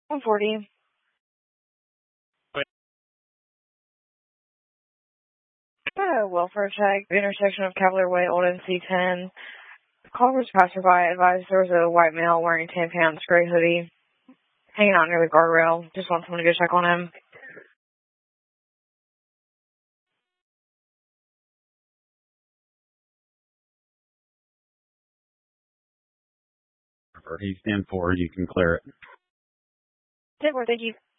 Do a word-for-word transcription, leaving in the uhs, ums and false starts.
one forty. Uh, welfare check, the intersection of Cavalier Way, Old N C ten. Call was passerby, advised there was a white male wearing tan pants, gray hoodie, hanging out near the guardrail. Just want someone to go check on him. He's ten four, you can clear it. ten four, thank you.